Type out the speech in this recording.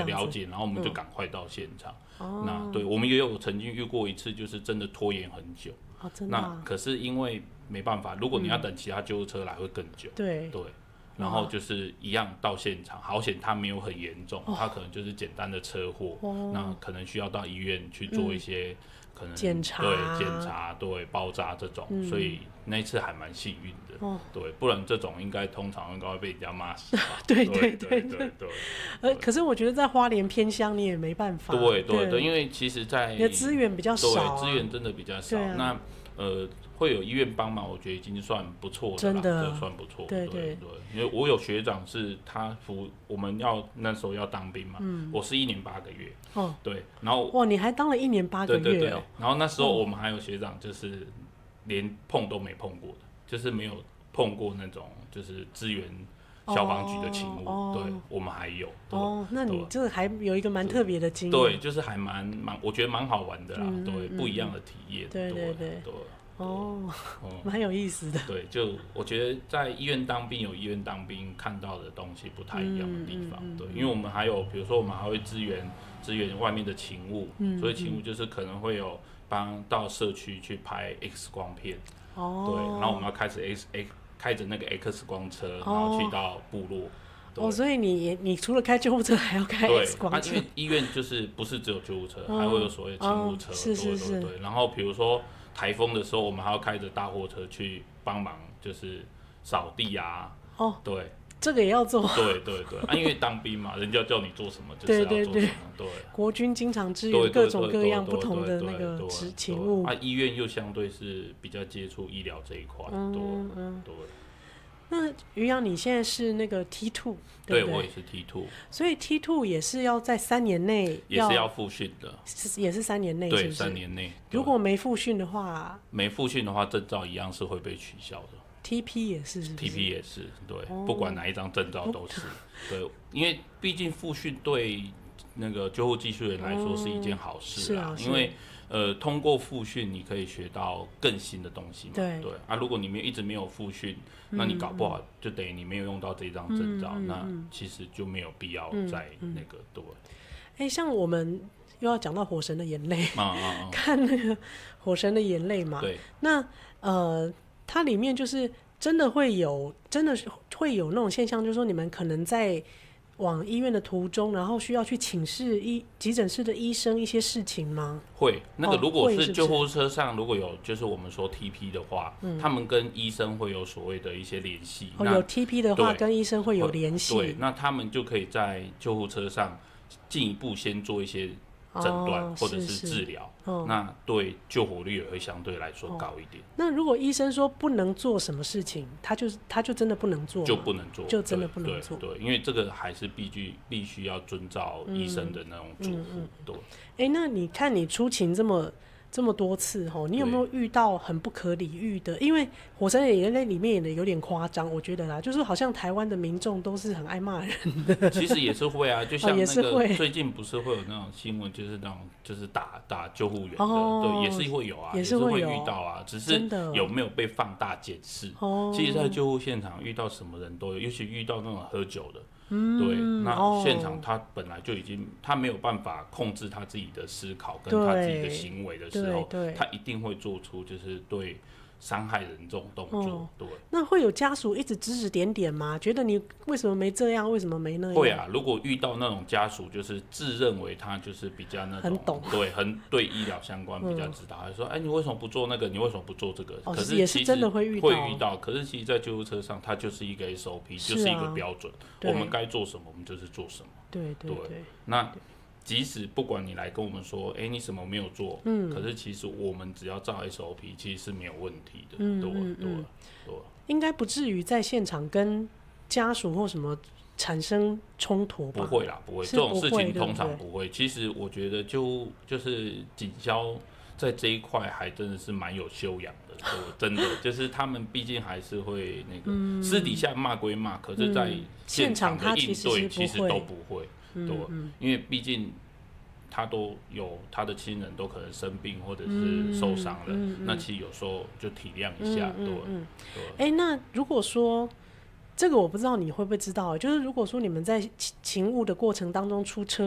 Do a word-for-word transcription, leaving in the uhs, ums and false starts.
了解，然后我们就赶快到现场。嗯、那对我们也有曾经遇过一次，就是真的拖延很久。 哦，真的、啊。 那可是因为没办法，如果你要等其他救护车来，会更久。 对对。然后就是一样到现场，好险他没有很严重，哦、他可能就是简单的车祸，哦、那可能需要到医院去做一些、嗯、可能检查， 对检查，对包扎这种，嗯、所以那一次还蛮幸运的，哦、对，不然这种应该通常应该会被人家骂死吧？ 对对对对对对。呃，可是我觉得在花莲偏乡你也没办法， 对对 对, 对，因为其实在你的资源比较少、啊， 对，资源真的比较少，啊、那呃。会有医院帮忙，我觉得已经算不错的啦， 真的算不错。 对 对, 对对，因为我有学长是他服，我们要那时候要当兵嘛，嗯、我是一年八个月，哦，对，然后哇，你还当了一年八个月、哦， 对对对，然后那时候我们还有学长就是连碰都没碰过的，就是没有碰过那种就是支援消防局的勤务，哦、对，我们还有。 哦，那你这个还有一个蛮特别的经验， 对，就是还蛮蛮，我觉得蛮好玩的啦，嗯、对，嗯、不一样的体验， 对对 对, 对, 对。哦，蛮、嗯、有意思的。 对，就我觉得在医院当兵有医院当兵看到的东西不太一样的地方。嗯嗯嗯、对，因为我们还有，比如说我们还会支援支援外面的勤务，嗯、所以勤务就是可能会有帮到社区去拍 X 光片。哦。对，然后我们要开始 X X 开着那个 X 光车，然后去到部落。 哦，所以你你除了开救护车，还要开 X 光车？ 对，啊、因为医院就是不是只有救护车，哦、还会有所谓的勤务车。 哦、是是是。 对对对，然后比如说。台风的时候，我们还要开着大货车去帮忙，就是扫地啊。哦，对， 这个也要做。 对对对，啊，因为当兵嘛，人家叫你做什么就是要做什么。对对 对, 对， 国军经常支援各种各样不同的那个职勤务。 啊，医院又相对是比较接触医疗这一块。嗯嗯，对。 那于洋，你现在是那个 T 二， 对, 对不对？ 我也是 T 二， 所以 T 二也是要在三年内， 也是要复训的， 也是三年内， 对，三年内。 如果没复训的话， 没复训的话，证照一样是会被取消的。 T P 也是是不是 ，T P 也是，对，哦、不管哪一张证照都是，对，因为毕竟复训对那个救护技术员来说是一件好事啦，嗯、因为。呃，通过复训，你可以学到更新的东西嘛？ 对对啊，如果你没有一直没有复训，嗯、那你搞不好就等于你没有用到这张证照，嗯、那其实就没有必要再那个、嗯嗯、对。 哎、欸，像我们又要讲到《火神的眼泪》 啊啊啊， 看那个《火神的眼泪》嘛， 对， 那呃，它里面就是真的会有，真的会有那种现象，就是说你们可能在。往医院的途中，然后需要去请示医急诊室的医生一些事情吗？ 会，那个如果是救护车上如果有就是我们说 T P 的话，嗯、他们跟医生会有所谓的一些联系。 哦，有 T P 的话，跟医生会有联系。 对，那他们就可以在救护车上进一步先做一些诊断、哦、或者是治疗、哦，那对救活率也会相对来说高一点、哦。 那如果医生说不能做什么事情，他就他就真的不能做， 就不能做， 就真的不能做。 对，对对，因为这个还是必须必须要遵照医生的那种嘱咐。嗯嗯嗯、对。 哎、欸，那你看你出勤这么。这么多次吼，你有没有遇到很不可理喻的？因为《火神的眼泪》里面也有点夸张，我觉得啦，就是好像台湾的民众都是很爱骂人的。 其实也是会啊，就像那个最近不是会有那种新闻，就是那种就是打打救护员的，哦、对，也是会有啊， 也是会遇到啊，只是有没有被放大检视。其实，在救护现场遇到什么人都有，尤其遇到那种喝酒的。嗯、对，那现场他本来就已经他没有办法控制他自己的思考跟他自己的行为的时候，他一定会做出就是对伤害人这种动作、哦。对， 那会有家属一直指指点点吗？觉得你为什么没这样，为什么没那样？ 会啊，如果遇到那种家属，就是自认为他就是比较那种很懂， 对，很对医疗相关比较知道，他、嗯、说：“哎，你为什么不做那个？你为什么不做这个？” 哦、 可是也是真的会遇到， 会遇到。可是其实，在救护车上，它就是一个 S O P，、啊、就是一个标准，我们该做什么，我们就是做什么。 对对 对, 对。那即使不管你来跟我们说，哎、欸，你什么没有做，嗯，可是其实我们只要照 S O P， 其实是没有问题的，嗯、对对对， 应该不至于在现场跟家属或什么产生冲突吧？ 不会啦，不会，这种事情通常不会。其实我觉得就就是警消在这一块还真的是蛮有修养的，真的就是他们毕竟还是会那个、嗯、私底下骂归骂，可是在现场的应对其实都不会。对，嗯、因为毕竟他都有他的亲人都可能生病或者是受伤了、嗯嗯嗯，那其实有时候就体谅一下，嗯、对。哎、嗯欸，那如果说这个我不知道你会不会知道，就是如果说你们在勤务的过程当中出车